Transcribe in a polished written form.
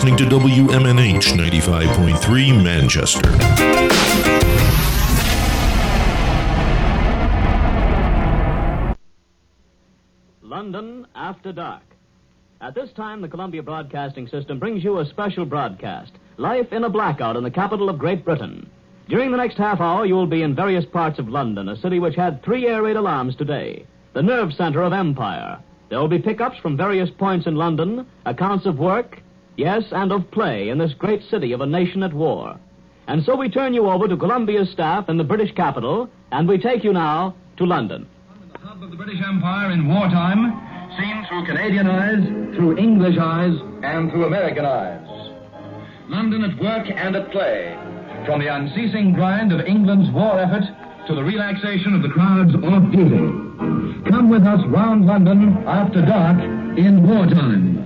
listening to WMNH 95.3 Manchester. London After Dark. At this time, the Columbia Broadcasting System brings you a special broadcast, Life in a Blackout in the capital of Great Britain. During the next half hour, you will be in various parts of London, a city which had 3 air raid alarms today, the nerve center of empire. There will be pickups from various points in London, accounts of work, yes, and of play in this great city of a nation at war. And so we turn you over to Columbia's staff in the British capital, and we take you now to London. The hub of the British Empire in wartime, seen through Canadian eyes, through English eyes, and through American eyes. London at work and at play, from the unceasing grind of England's war effort to the relaxation of the crowds off duty. Come with us round London after dark in wartime.